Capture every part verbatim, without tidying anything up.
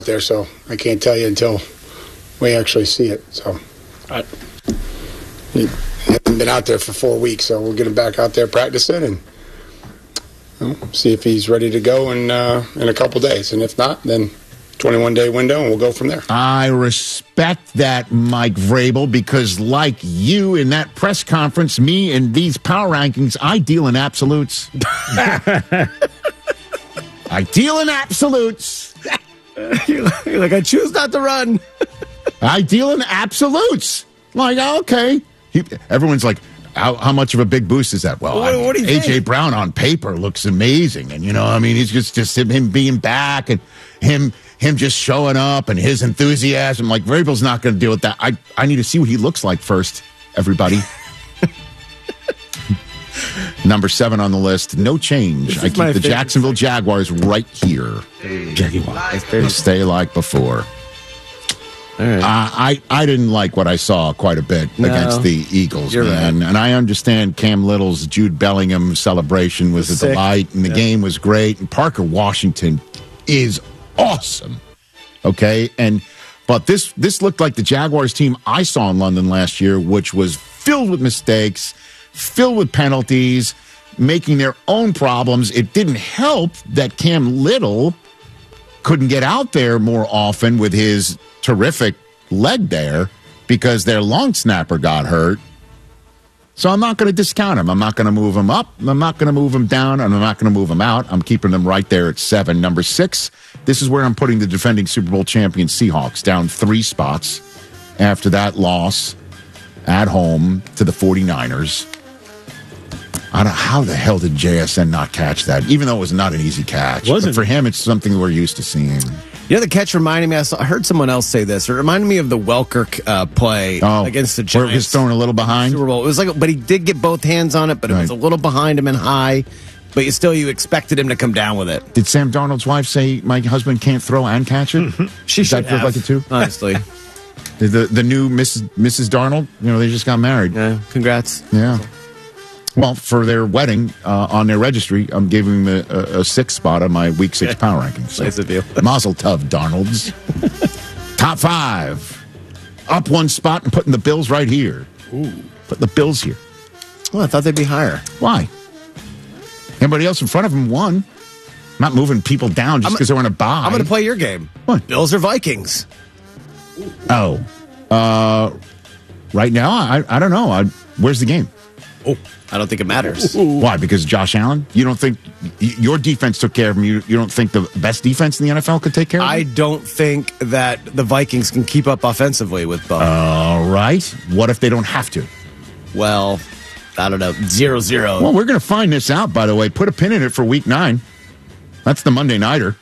there, so I can't tell you until we actually see it. So I he hasn't been out there for four weeks, so we'll get him back out there practicing and you know, see if he's ready to go in uh, in a couple days. And if not, then twenty-one day window, and we'll go from there. I respect that, Mike Vrabel, because like you in that press conference, me in these power rankings, I deal in absolutes. I deal in absolutes. You're like, I choose not to run. I deal in absolutes. Like, okay. He, everyone's like, how, how much of a big boost is that? Well, What- what do you A J think? Brown on paper looks amazing. And, you know, I mean, he's just, just him, him being back and him him just showing up and his enthusiasm. Like, Vrabel's not going to deal with that. I, I need to see what he looks like first, everybody. Number seven on the list, no change. This I is my keep the favorite Jacksonville Jaguars right here. They stay like before. All right. Uh, I, I didn't like what I saw quite a bit No. against the Eagles, You're man. right. And I understand Cam Little's Jude Bellingham celebration was a Sick. delight, and the Yeah. game was great. And Parker Washington is awesome. Okay, and but this this looked like the Jaguars team I saw in London last year, which was filled with mistakes, filled with penalties, making their own problems. It didn't help that Cam Little couldn't get out there more often with his terrific leg there because their long snapper got hurt. So I'm not going to discount him. I'm not going to move him up. I'm not going to move him down. And I'm not going to move him out. I'm keeping them right there at seven. Number six, this is where I'm putting the defending Super Bowl champion Seahawks down three spots after that loss at home to the 49ers. I don't, how the hell did J S N not catch that? Even though it was not an easy catch. Wasn't. But for him, it's something we're used to seeing. You know, the catch reminded me, I, saw, I heard someone else say this. It reminded me of the Welker uh, play Oh, against the where it was Giants. thrown a little behind. Super Bowl. It was like, but he did get both hands on it, but it was a Right. little behind him and high. But you still, you expected him to come down with it. Did Sam Darnold's wife say my husband can't throw and catch it? She Does should that feel have, like it too? honestly. The, the the new Missus Missus Darnold, you know, they just got married. Yeah, congrats. Yeah. Well, for their wedding uh, on their registry, I'm giving them a, a, a six spot on my week six power rankings. So, Nice of you. Mazel tov, Darnolds. Top five. Up one spot and putting the Bills right here. Ooh. Putting the Bills here. Well, I thought they'd be higher. Why? Everybody else in front of them won. I'm not moving people down just I'm- because they're on a bye. I'm going to play your game. What? Bills or Vikings? Oh. Uh, right now, I, I don't know. I, where's the game? Oh, I don't think it matters. Why? Because Josh Allen? You don't think y- your defense took care of him? You, you don't think the best defense in the N F L could take care of I him? don't think that the Vikings can keep up offensively with both. All right. What if they don't have to? well, I don't know. Zero zero. Well, we're going to find this out, by the way. Put a pin in it for week nine. That's the Monday Nighter.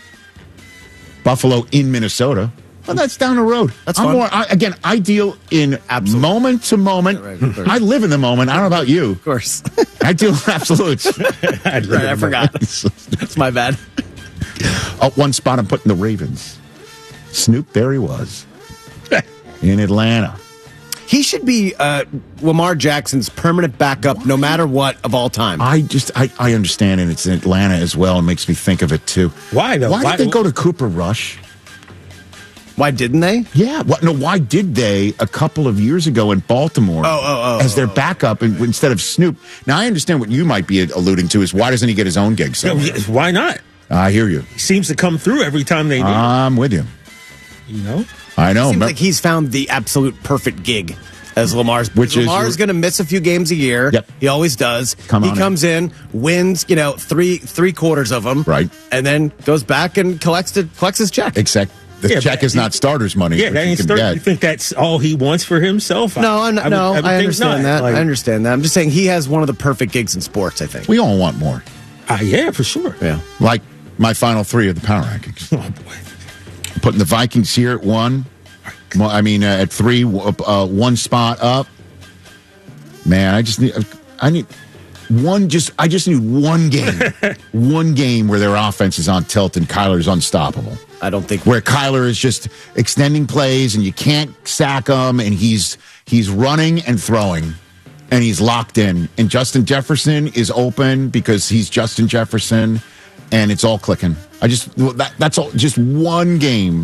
Buffalo in Minnesota. Well, that's down the road. That's I'm fun. more, I, again, I deal in Absolute. moment to moment. Right, right, right. I live in the moment. I don't know about you. Of course. I do absolutes. I'd Right, I forgot. That's my bad. Up one spot, I'm putting the Ravens. Snoop, there he was. In Atlanta. He should be uh, Lamar Jackson's permanent backup no matter what of all time. I just, I, I understand, and it's in Atlanta as well. It makes me think of it, too. Why, though? Why, Why- did they go to Cooper Rush? Why didn't they? Yeah. What? No, why did they a couple of years ago in Baltimore Oh, oh, oh, as their oh, oh. backup in, instead of Snoop? Now, I understand what you might be alluding to is why doesn't he get his own gig No, somewhere? yes, why not? I hear you. He seems to come through every time they do. I'm with you. you know? I know. Seems Remember- like he's found the absolute perfect gig as Lamar's. Which is Lamar's your- going to miss a few games a year. Yep. He always does. Come he on comes in, wins, you know, three three quarters of them, Right. and then goes back and collects the, collects his check. Except the Yeah, check but- is not starter's money. Yeah, which that you ain't can start. get. You think that's all he wants for himself? No, I'm, I, no, would- I, would think understand not. that. Like, I understand that. I'm just saying he has one of the perfect gigs in sports. I think. We all want more. Uh, yeah, for sure. Yeah. Like my final three of the power rankings. Oh boy. Putting the Vikings here at one. Well, I mean, uh, at three, uh, one spot up. Man, I just need, I need one. Just, I just need one game, one game where their offense is on tilt and Kyler's unstoppable. I don't think. Where Kyler is just extending plays and you can't sack him, and he's he's running and throwing, and he's locked in. And Justin Jefferson is open because he's Justin Jefferson, and it's all clicking. I just that, that's all. Just one game